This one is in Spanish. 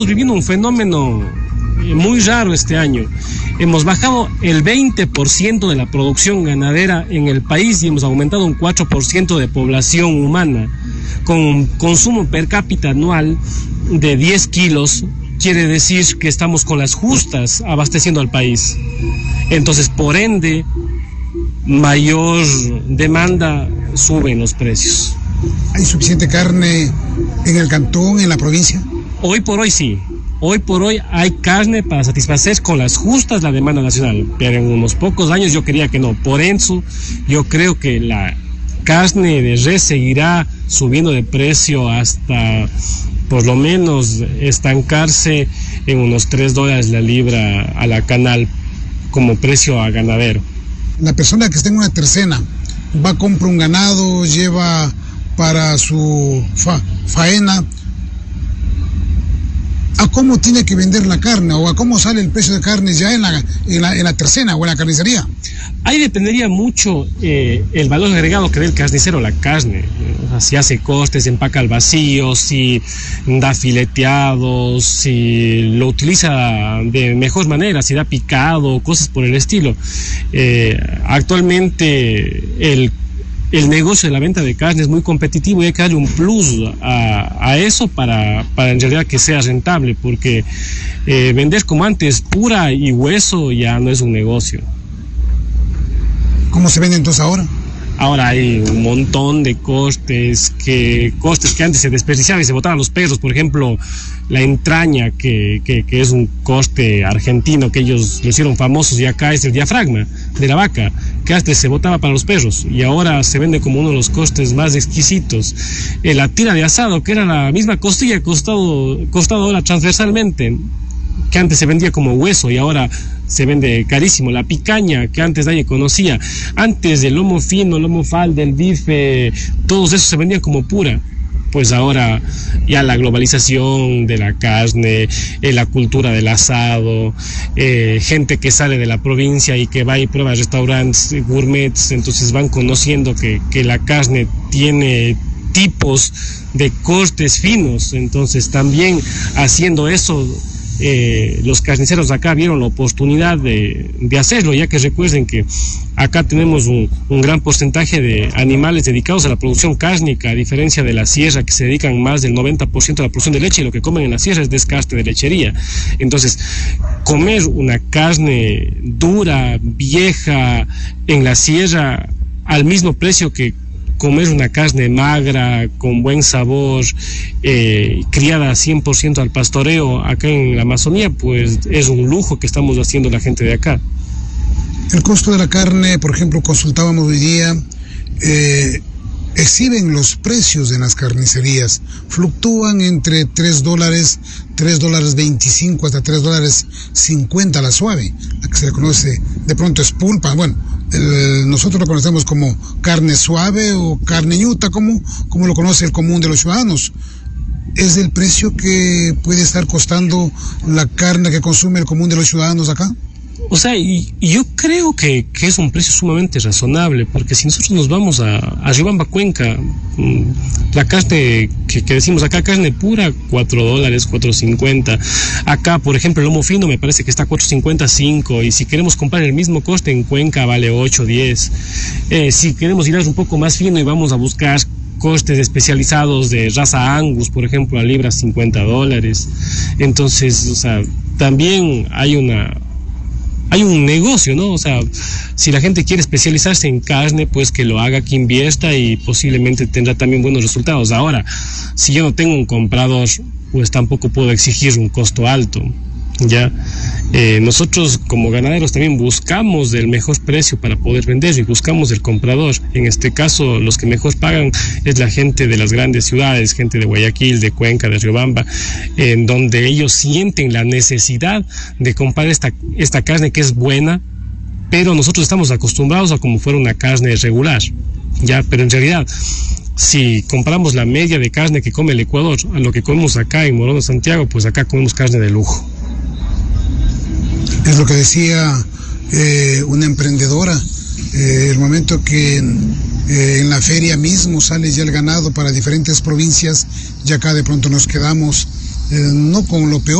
viviendo un fenómeno muy raro este año. Hemos bajado el 20% de la producción ganadera en el país y hemos aumentado un 4% de población humana, con un consumo per cápita anual de 10 kilos. Quiere decir que estamos con las justas abasteciendo al país. Entonces, por ende, mayor demanda, suben los precios. ¿Hay suficiente carne en el cantón, en la provincia? Hoy por hoy sí. Hoy por hoy hay carne para satisfacer con las justas la demanda nacional, pero en unos pocos años yo quería que no. Por eso yo creo que la carne de res seguirá subiendo de precio hasta por lo menos estancarse en unos $3 la libra a la canal como precio a ganadero. La persona que está en una tercena va a comprar un ganado, lleva para su faena. ¿A cómo tiene que vender la carne o a cómo sale el precio de carne ya en la tercena o en la carnicería? Ahí dependería mucho el valor agregado que dé el carnicero a la carne. O sea, si hace cortes, empaca al vacío, si da fileteados, si lo utiliza de mejor manera, si da picado, cosas por el estilo. Actualmente el negocio de la venta de carne es muy competitivo y hay que darle un plus a eso para en realidad que sea rentable, porque vender como antes pura y hueso ya no es un negocio. ¿Cómo se vende entonces ahora? Ahora hay un montón de costes que antes se desperdiciaban y se botaban a los perros. Por ejemplo, la entraña, que es un coste argentino que ellos lo hicieron famosos, y acá es el diafragma de la vaca, que antes se botaba para los perros y ahora se vende como uno de los costes más exquisitos. La tira de asado, que era la misma costilla, costado ahora transversalmente, que antes se vendía como hueso y ahora se vende carísimo. La picaña, que antes nadie conocía. Antes el lomo fino, el lomo falda, el bife, todos esos se vendían como pura. Pues ahora ya la globalización de la carne, la cultura del asado, gente que sale de la provincia y que va y prueba restaurantes gourmets, entonces van conociendo que la carne tiene tipos de cortes finos. Entonces también haciendo eso, los carniceros acá vieron la oportunidad de hacerlo, ya que recuerden que acá tenemos un gran porcentaje de animales dedicados a la producción cárnica, a diferencia de la sierra, que se dedican más del 90% a la producción de leche, y lo que comen en la sierra es descarte de lechería. Entonces, comer una carne dura, vieja, en la sierra, al mismo precio que comer una carne magra, con buen sabor, criada 100% al pastoreo acá en la Amazonía, pues es un lujo que estamos haciendo la gente de acá. El costo de la carne, por ejemplo, consultábamos hoy día, exhiben los precios en las carnicerías, fluctúan entre $3.25 hasta $3.50 la suave, la que se le conoce, de pronto es pulpa, bueno, nosotros lo conocemos como carne suave o carne ñuta, como lo conoce el común de los ciudadanos. ¿Es el precio que puede estar costando la carne que consume el común de los ciudadanos acá? O sea, y yo creo que es un precio sumamente razonable, porque si nosotros nos vamos a Riobamba, Cuenca, la carne que decimos acá, carne pura, $4, $4.50. Acá, por ejemplo, el lomo fino me parece que está $4.50, $5, y si queremos comprar el mismo coste en Cuenca vale $8, $10. Si queremos ir un poco más fino y vamos a buscar costes especializados de raza Angus, por ejemplo, a libra $50. Entonces, o sea, también hay un negocio, ¿no? O sea, si la gente quiere especializarse en carne, pues que lo haga, que invierta, y posiblemente tendrá también buenos resultados. Ahora, si yo no tengo un comprador, pues tampoco puedo exigir un costo alto, ¿ya? Nosotros como ganaderos también buscamos el mejor precio para poder vender y buscamos el comprador. En este caso, los que mejor pagan es la gente de las grandes ciudades, gente de Guayaquil, de Cuenca, de Riobamba, en donde ellos sienten la necesidad de comprar esta carne que es buena, pero nosotros estamos acostumbrados a como fuera una carne regular, ¿ya? Pero en realidad, si comparamos la media de carne que come el Ecuador a lo que comemos acá en Morona, Santiago, pues acá comemos carne de lujo. Es lo que decía una emprendedora, el momento que en la feria mismo sale ya el ganado para diferentes provincias, y acá de pronto nos quedamos no con lo peor